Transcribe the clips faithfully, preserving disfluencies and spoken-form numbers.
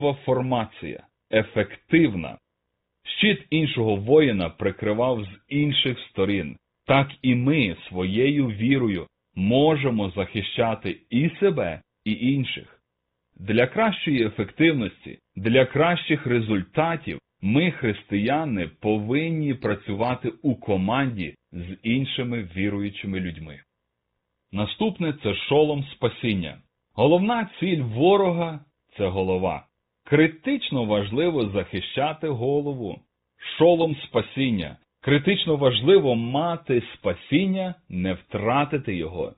формація, ефективна. Щит іншого воїна прикривав з інших сторін. Так і ми своєю вірою можемо захищати і себе, і інших. Для кращої ефективності, для кращих результатів ми, християни, повинні працювати у команді з іншими віруючими людьми. Наступне – це шолом спасіння. Головна ціль ворога – це голова. Критично важливо захищати голову. Шолом спасіння. Критично важливо мати спасіння, не втратити його.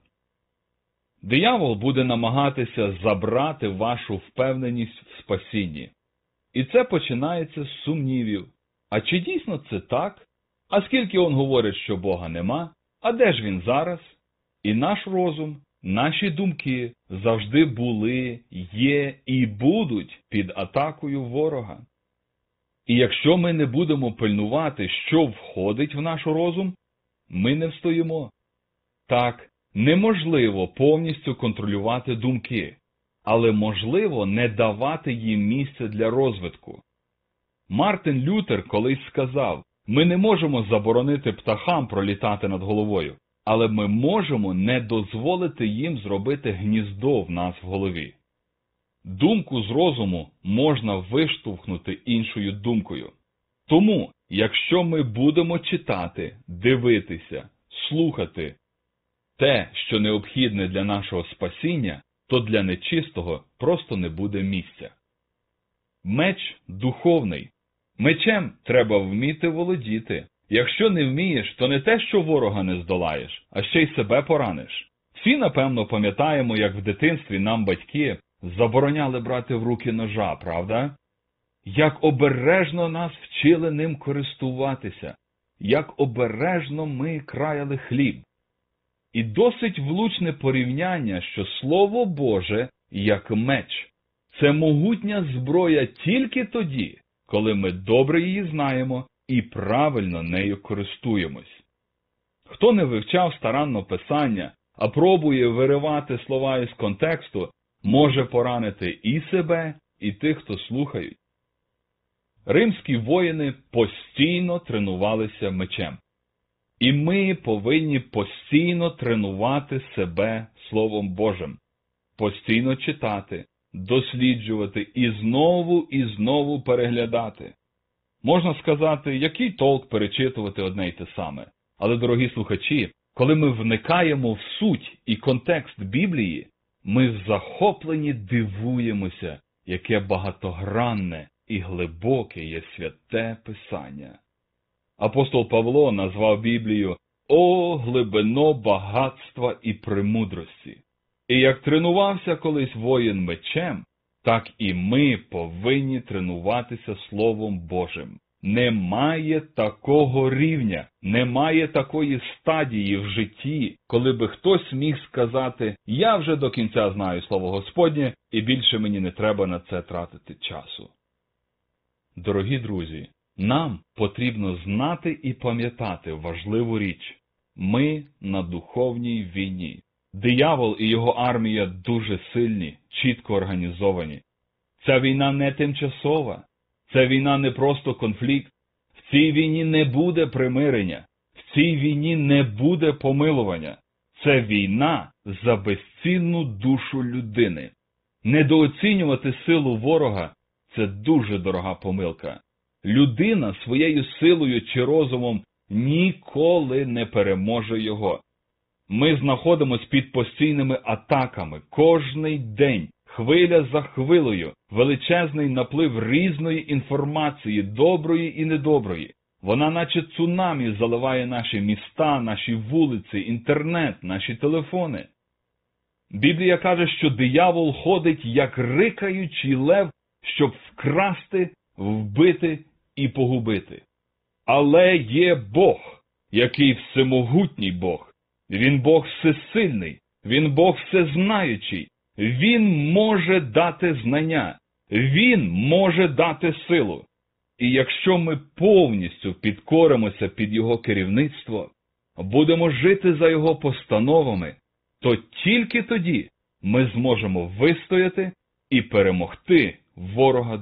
Диявол буде намагатися забрати вашу впевненість в спасінні. І це починається з сумнівів. А чи дійсно це так? А скільки він говорить, що Бога нема? А де ж він зараз? І наш розум, наші думки завжди були, є і будуть під атакою ворога. І якщо ми не будемо пильнувати, що входить в наш розум, ми не встоїмо. Так, неможливо повністю контролювати думки, але можливо не давати їм місця для розвитку. Мартин Лютер колись сказав, ми не можемо заборонити птахам пролітати над головою, але ми можемо не дозволити їм зробити гніздо в нас в голові. Думку з розуму можна виштовхнути іншою думкою. Тому, якщо ми будемо читати, дивитися, слухати те, що необхідне для нашого спасіння, то для нечистого просто не буде місця. Меч духовний. Мечем треба вміти володіти. Якщо не вмієш, то не те, що ворога не здолаєш, а ще й себе пораниш. Всі, напевно, пам'ятаємо, як в дитинстві нам батьки забороняли брати в руки ножа, правда? Як обережно нас вчили ним користуватися, як обережно ми краяли хліб. І досить влучне порівняння, що Слово Боже, як меч, це могутня зброя тільки тоді, коли ми добре її знаємо і правильно нею користуємось. Хто не вивчав старанно Писання, а пробує виривати слова із контексту, може поранити і себе, і тих, хто слухають. Римські воїни постійно тренувалися мечем. І ми повинні постійно тренувати себе Словом Божим, постійно читати, досліджувати і знову і знову переглядати. Можна сказати, який толк перечитувати одне й те саме. Але, дорогі слухачі, коли ми вникаємо в суть і контекст Біблії, ми в захопленні дивуємося, яке багатогранне і глибоке є святе Писання. Апостол Павло назвав Біблію «О, глибино багатства і премудрості». І як тренувався колись воїн мечем, так і ми повинні тренуватися Словом Божим. Немає такого рівня, немає такої стадії в житті, коли би хтось міг сказати «Я вже до кінця знаю Слово Господнє, і більше мені не треба на це тратити часу». Дорогі друзі, нам потрібно знати і пам'ятати важливу річ. Ми на духовній війні. Диявол і його армія дуже сильні, чітко організовані. Ця війна не тимчасова. Ця війна не просто конфлікт. В цій війні не буде примирення. В цій війні не буде помилування. Це війна за безцінну душу людини. Недооцінювати силу ворога – це дуже дорога помилка. Людина своєю силою чи розумом ніколи не переможе його. Ми знаходимося під постійними атаками кожний день, хвиля за хвилею, величезний наплив різної інформації, доброї і недоброї. Вона наче цунамі заливає наші міста, наші вулиці, інтернет, наші телефони. Біблія каже, що диявол ходить як рикаючий лев, щоб вкрасти, вбити і погубити. Але є Бог, який всемогутній Бог. Він Бог всесильний, Він Бог всезнаючий. Він може дати знання, Він може дати силу. І якщо ми повністю підкоримося під Його керівництво, будемо жити за Його постановами, то тільки тоді ми зможемо вистояти і перемогти ворога